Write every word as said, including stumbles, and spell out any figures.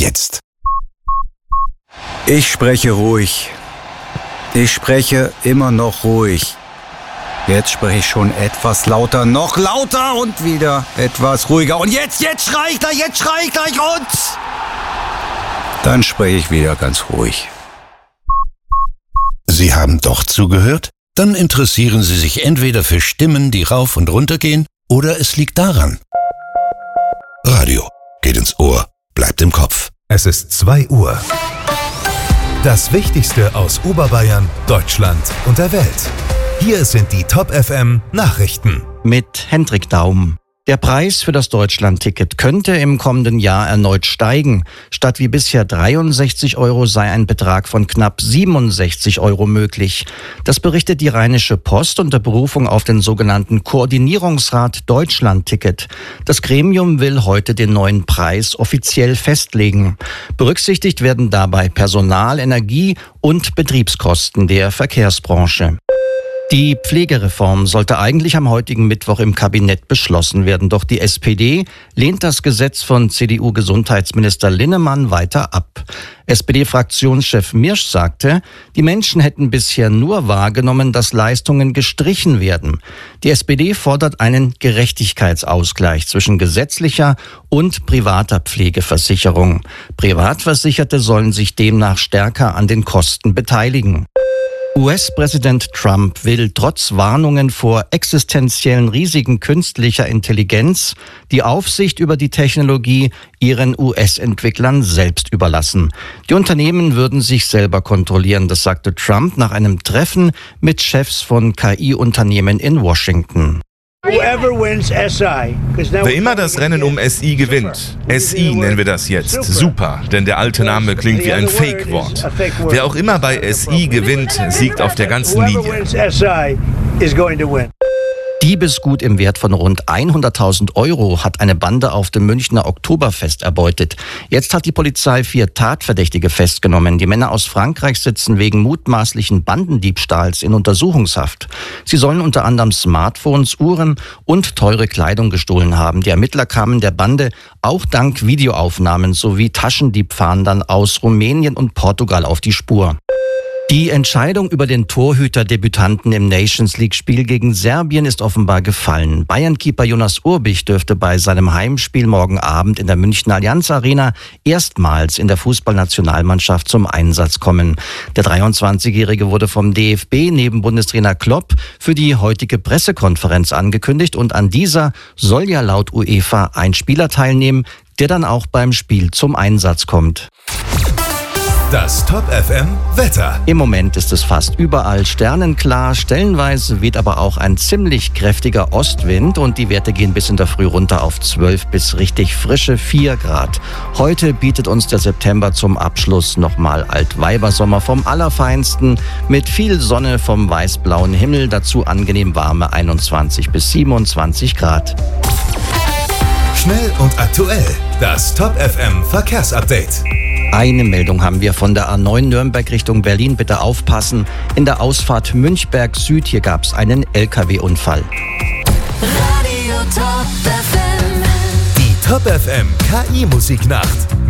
jetzt. Ich spreche ruhig. Ich spreche immer noch ruhig. Jetzt spreche ich schon etwas lauter, noch lauter und wieder etwas ruhiger. Und jetzt, jetzt schrei ich gleich, jetzt schrei ich gleich und... Dann spreche ich wieder ganz ruhig. Sie haben doch zugehört? Dann interessieren Sie sich entweder für Stimmen, die rauf und runter gehen, oder es liegt daran. Radio geht ins Ohr, bleibt im Kopf. Es ist zwei Uhr. Das Wichtigste aus Oberbayern, Deutschland und der Welt. Hier sind die Top F M Nachrichten. Mit Hendrik Daum. Der Preis für das Deutschland-Ticket könnte im kommenden Jahr erneut steigen. Statt wie bisher dreiundsechzig Euro sei ein Betrag von knapp siebenundsechzig Euro möglich. Das berichtet die Rheinische Post unter Berufung auf den sogenannten Koordinierungsrat Deutschland-Ticket. Das Gremium will heute den neuen Preis offiziell festlegen. Berücksichtigt werden dabei Personal-, Energie- und Betriebskosten der Verkehrsbranche. Die Pflegereform sollte eigentlich am heutigen Mittwoch im Kabinett beschlossen werden. Doch die S P D lehnt das Gesetz von C D U-Gesundheitsminister Linnemann weiter ab. S P D-Fraktionschef Mirsch sagte, die Menschen hätten bisher nur wahrgenommen, dass Leistungen gestrichen werden. Die S P D fordert einen Gerechtigkeitsausgleich zwischen gesetzlicher und privater Pflegeversicherung. Privatversicherte sollen sich demnach stärker an den Kosten beteiligen. U S-Präsident Trump will trotz Warnungen vor existenziellen Risiken künstlicher Intelligenz die Aufsicht über die Technologie ihren U S-Entwicklern selbst überlassen. Die Unternehmen würden sich selber kontrollieren, das sagte Trump nach einem Treffen mit Chefs von K I-Unternehmen in Washington. Wer immer das Rennen um S I gewinnt, S I nennen wir das jetzt, super, denn der alte Name klingt wie ein Fake-Wort. Wer auch immer bei S I gewinnt, siegt auf der ganzen Linie. Diebesgut im Wert von rund hunderttausend Euro hat eine Bande auf dem Münchner Oktoberfest erbeutet. Jetzt hat die Polizei vier Tatverdächtige festgenommen. Die Männer aus Frankreich sitzen wegen mutmaßlichen Bandendiebstahls in Untersuchungshaft. Sie sollen unter anderem Smartphones, Uhren und teure Kleidung gestohlen haben. Die Ermittler kamen der Bande auch dank Videoaufnahmen sowie Taschendiebfahndern aus Rumänien und Portugal auf die Spur. Die Entscheidung über den Torhüter-Debütanten im Nations-League-Spiel gegen Serbien ist offenbar gefallen. Bayern-Keeper Jonas Urbich dürfte bei seinem Heimspiel morgen Abend in der Münchner Allianz Arena erstmals in der Fußballnationalmannschaft zum Einsatz kommen. Der dreiundzwanzigjährige wurde vom D F B neben Bundestrainer Klopp für die heutige Pressekonferenz angekündigt und an dieser soll ja laut UEFA ein Spieler teilnehmen, der dann auch beim Spiel zum Einsatz kommt. Das Top F M Wetter. Im Moment ist es fast überall sternenklar, stellenweise weht aber auch ein ziemlich kräftiger Ostwind und die Werte gehen bis in der Früh runter auf zwölf bis richtig frische vier Grad. Heute bietet uns der September zum Abschluss nochmal Altweibersommer vom Allerfeinsten mit viel Sonne vom weißblauen Himmel, dazu angenehm warme einundzwanzig bis siebenundzwanzig Grad. Schnell und aktuell, das Top F M Verkehrsupdate. Eine Meldung haben wir von der A neun Nürnberg Richtung Berlin. Bitte aufpassen. In der Ausfahrt Münchberg Süd, hier gab es einen L K W-Unfall. Die Top F M K I-Musiknacht.